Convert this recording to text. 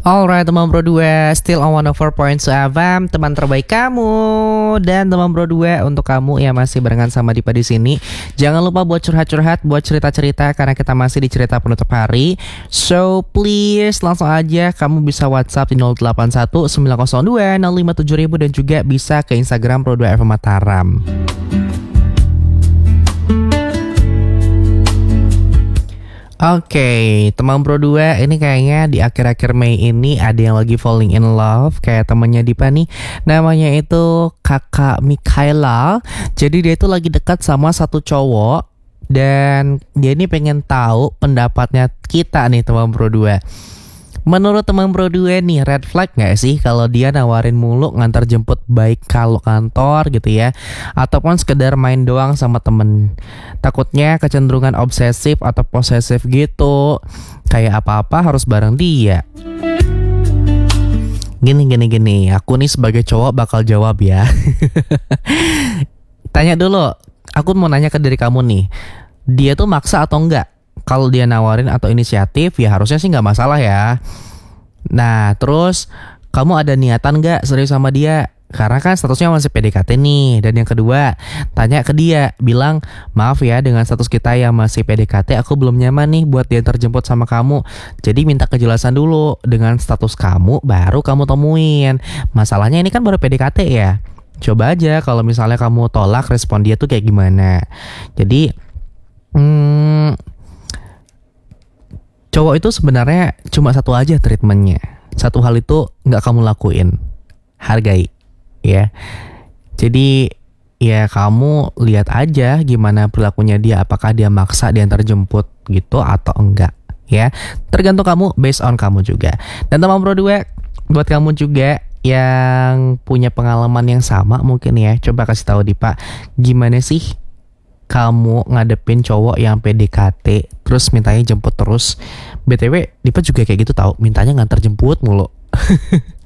Alright teman Bro 2, still on 104.2 FM, teman terbaik kamu. Dan teman Bro 2, untuk kamu yang masih barengan sama Dipa di sini, jangan lupa buat curhat-curhat, buat cerita-cerita, karena kita masih di cerita penutup hari. So please langsung aja kamu bisa WhatsApp di 081 902 057 dan juga bisa ke Instagram Bro 2 FM Mataram. Oke, teman Bro 2, ini kayaknya di akhir-akhir Mei ini ada yang lagi falling in love kayak temannya Dipa nih. Namanya itu Kakak Mikaela. Jadi dia itu lagi dekat sama satu cowok dan dia ini pengen tahu pendapatnya kita nih teman Bro 2. Menurut teman Bro 2 nih, red flag gak sih kalau dia nawarin mulu ngantar jemput baik kalau kantor gitu ya, ataupun sekedar main doang sama temen. Takutnya kecenderungan obsesif atau posesif gitu, kayak apa-apa harus bareng dia. Gini, aku nih sebagai cowok bakal jawab ya. Tanya dulu, aku mau nanya ke diri kamu nih, dia tuh maksa atau enggak? Kalau dia nawarin atau inisiatif ya harusnya sih gak masalah ya. Nah terus kamu ada niatan gak serius sama dia? Karena kan statusnya masih PDKT nih. Dan yang kedua, tanya ke dia, bilang, maaf ya dengan status kita yang masih PDKT, aku belum nyaman nih buat diantar jemput sama kamu. Jadi minta kejelasan dulu dengan status kamu, baru kamu temuin. Masalahnya ini kan baru PDKT ya. Coba aja kalau misalnya kamu tolak, respon dia tuh kayak gimana. Jadi cowok itu sebenarnya cuma satu aja treatmentnya. Satu hal itu gak kamu lakuin, hargai ya. Jadi ya kamu lihat aja gimana perilakunya dia, apakah dia maksa diantar jemput gitu atau enggak ya. Tergantung kamu, based on kamu juga. Dan teman Bro 2, buat kamu juga yang punya pengalaman yang sama mungkin ya, coba kasih tahu Dipa, gimana sih kamu ngadepin cowok yang PDKT terus mintanya jemput terus. BTW Dipa juga kayak gitu tahu, mintanya ngantar jemput mulu.